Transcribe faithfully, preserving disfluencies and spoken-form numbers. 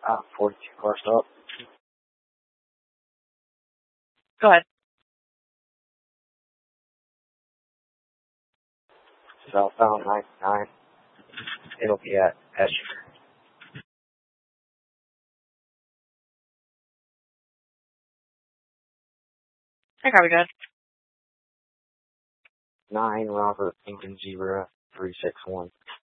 Uh, forty-two car stop. Go ahead. Southbound ninety-nine. It'll be at Escher. I copy that. Nine Robert Lincoln Zebra three six one.